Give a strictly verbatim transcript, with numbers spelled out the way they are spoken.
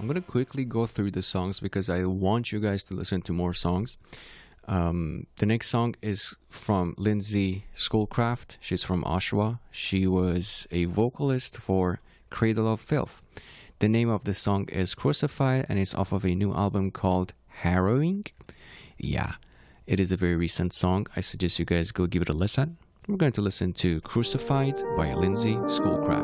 going to quickly go through the songs because I want you guys to listen to more songs. Um, the next song is from Lindsay Schoolcraft. She's from Oshawa. She was a vocalist for Cradle of Filth. The name of the song is Crucified, and it's off of a new album called Harrowing. Yeah, it is a very recent song. I suggest you guys go give it a listen. We're going to listen to Crucified by Lindsay Schoolcraft.